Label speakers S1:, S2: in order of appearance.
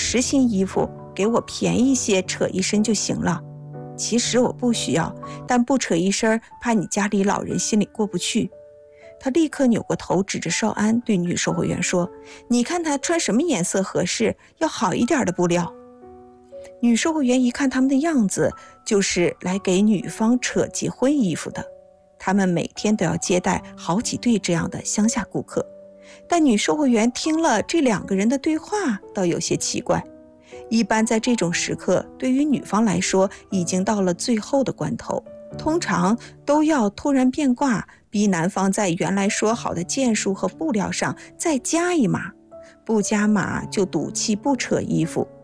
S1: 实心衣服，给我便宜些，扯一身就行了。其实我不需要，但不扯一身，怕你家里老人心里过不去。他立刻扭过头，指着少安对女售货员说：你看他穿什么颜色合适，要好一点的布料。女售货员一看他们的样子，就是来给女方扯结婚衣服的。他们每天都要接待好几对这样的乡下顾客。但女售货员听了这2个人的对话，倒有些奇怪。一般在这种时刻，对于女方来说，已经到了最后的关头，通常都要突然变卦，逼男方在原来说好的件数和布料上再加一码，不加码就赌气不扯衣服。